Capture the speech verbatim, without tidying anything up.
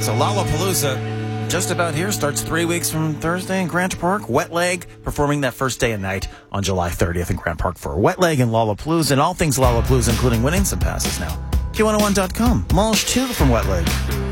So Lollapalooza, just about here, starts three weeks from Thursday in Grant Park. Wet Leg performing that first day and night on July thirtieth in Grant Park for Wet Leg and Lollapalooza, and all things Lollapalooza, including winning some passes now. Q one oh one dot com. Mulch two from Wet Leg.